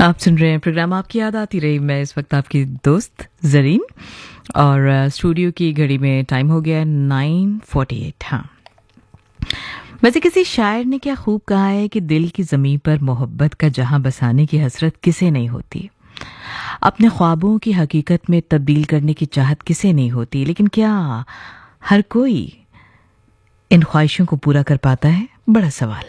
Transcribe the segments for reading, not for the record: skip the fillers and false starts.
आप सुन रहे हैं प्रोग्राम आपकी याद आती रही। मैं इस वक्त आपकी दोस्त जरीन और स्टूडियो की घड़ी में टाइम हो गया 9:48। हाँ, वैसे किसी शायर ने क्या खूब कहा है कि दिल की ज़मीं पर मोहब्बत का जहां बसाने की हसरत किसे नहीं होती, अपने ख्वाबों की हकीकत में तब्दील करने की चाहत किसे नहीं होती, लेकिन क्या हर कोई इन ख्वाहिशों को पूरा कर पाता है? बड़ा सवाल।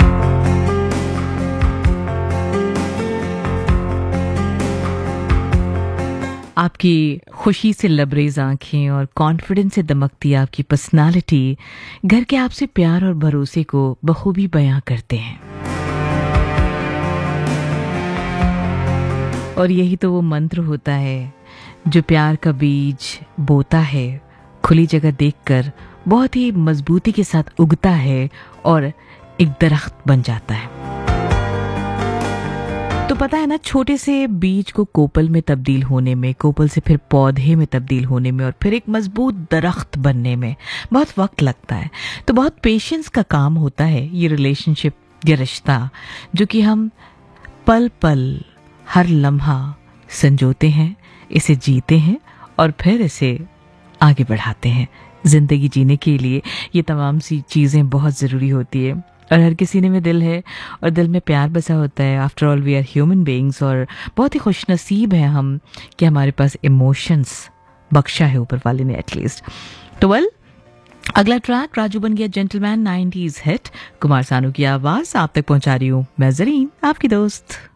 आपकी खुशी से लबरेज आंखें और कॉन्फिडेंस से दमकती आपकी पर्सनालिटी घर के आपसे प्यार और भरोसे को बखूबी बयां करते हैं। और यही तो वो मंत्र होता है जो प्यार का बीज बोता है, खुली जगह देखकर बहुत ही मजबूती के साथ उगता है और एक दरख्त बन जाता है। तो पता है ना, छोटे से बीज को कोपल में तब्दील होने में, कोपल से फिर पौधे में तब्दील होने में और फिर एक मजबूत दरख्त बनने में बहुत वक्त लगता है। तो बहुत पेशेंस का काम होता है ये रिलेशनशिप, ये रिश्ता, जो कि हम पल पल हर लम्हा संजोते हैं, इसे जीते हैं और फिर इसे आगे बढ़ाते हैं। जिंदगी जीने के लिए ये तमाम सी चीज़ें बहुत ज़रूरी होती है और हर किसी ने में दिल है और दिल में प्यार बसा होता है। After all we are human beings और बहुत ही खुशनसीब हैं हम कि हमारे पास इमोशंस बख्शा है ऊपर वाले ने एटलीस्ट। तो वेल, अगला ट्रैक राजू बन गया gentleman 90s hit, Kumar Sanu की आवाज़ आप तक पहुंचा रही हूँ मैं जरीन, आपकी दोस्त।